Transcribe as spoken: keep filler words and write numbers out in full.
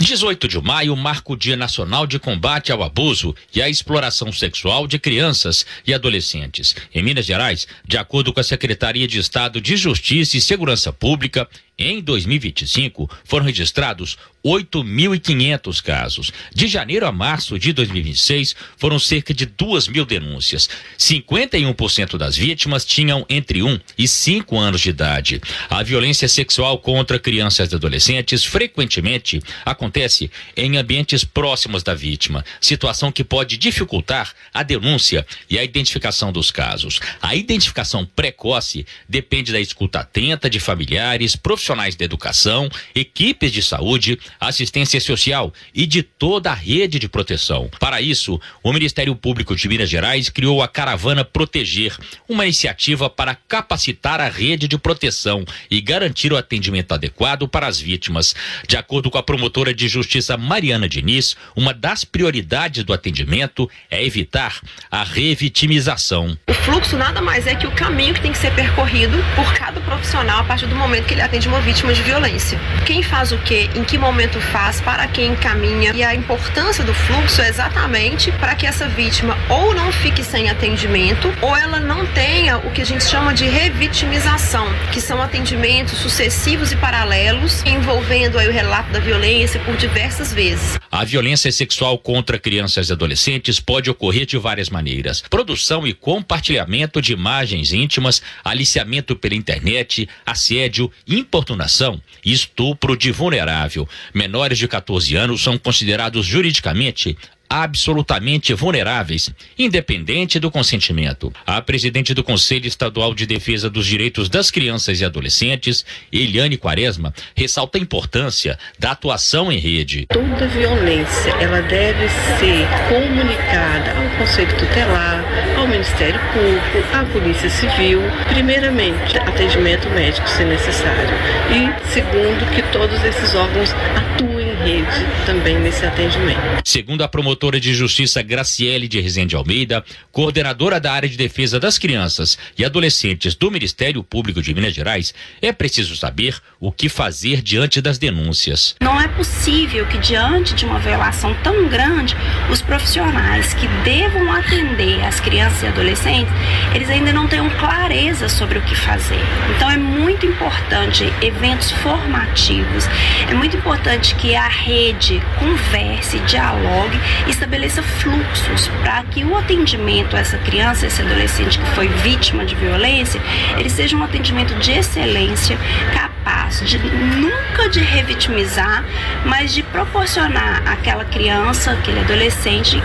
dezoito de maio marca o Dia Nacional de Combate ao Abuso e à Exploração Sexual de Crianças e Adolescentes. Em Minas Gerais, de acordo com a Secretaria de Estado de Justiça e Segurança Pública, em dois mil e vinte e cinco foram registrados oito mil e quinhentos casos. De janeiro a março de dois mil e vinte e seis, foram cerca de duas mil denúncias. cinquenta e um por cento das vítimas tinham entre um e cinco anos de idade. A violência sexual contra crianças e adolescentes frequentemente acontece em ambientes próximos da vítima, situação que pode dificultar a denúncia e a identificação dos casos. A identificação precoce depende da escuta atenta de familiares, profissionais profissionais da educação, equipes de saúde, assistência social e de toda a rede de proteção. Para isso, o Ministério Público de Minas Gerais criou a Caravana Proteger, uma iniciativa para capacitar a rede de proteção e garantir o atendimento adequado para as vítimas. De acordo com a promotora de justiça Mariana Diniz, uma das prioridades do atendimento é evitar a revitimização. O fluxo nada mais é que o caminho que tem que ser percorrido por cada profissional a partir do momento que ele atende uma vítima de violência. Quem faz o quê, em que momento faz, para quem encaminha. E a importância do fluxo é exatamente para que essa vítima ou não fique sem atendimento ou ela não tenha o que a gente chama de revitimização, que são atendimentos sucessivos e paralelos envolvendo aí o relato da violência por diversas vezes. A violência sexual contra crianças e adolescentes pode ocorrer de várias maneiras: produção e compartilhamento de imagens íntimas, aliciamento pela internet, assédio, importunação e estupro de vulnerável. Menores de catorze anos são considerados juridicamente absolutamente vulneráveis, independente do consentimento. A presidente do Conselho Estadual de Defesa dos Direitos das Crianças e Adolescentes, Eliane Quaresma, ressalta a importância da atuação em rede. Toda violência, ela deve ser comunicada ao Conselho Tutelar, ao Ministério Público, à Polícia Civil, primeiramente, atendimento médico se necessário, e segundo, que todos esses órgãos atuem em rede também nesse atendimento. Segundo a promotora de Justiça Graciele de Rezende Almeida, coordenadora da área de defesa das crianças e adolescentes do Ministério Público de Minas Gerais, é preciso saber o que fazer diante das denúncias. Não é possível que, diante de uma violação tão grande, os profissionais que devam atender as crianças e adolescentes, eles ainda não tenham clareza sobre o que fazer. Então é muito importante eventos formativos, é muito importante que a rede converse, dialogue, estabeleça fluxos para que o atendimento a essa criança, esse adolescente que foi vítima de violência, ele seja um atendimento de excelência, capaz de nunca de revitimizar, mas de proporcionar àquela criança, aquele adolescente,